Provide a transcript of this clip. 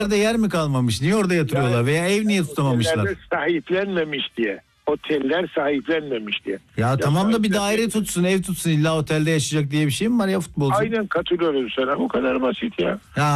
Nerede yer mi kalmamış? Niye orada yatırıyorlar? Yani, Veya ev niye tutamamışlar? Otellerde sahiplenmemiş diye. Oteller sahiplenmemiş diye. Ya tamam da bir sahiplenmek- daire tutsun, ev tutsun, illa otelde yaşayacak diye bir şey mi var ya futbolcu? Aynen katılıyorum sana. Bu kadar basit ya. Ya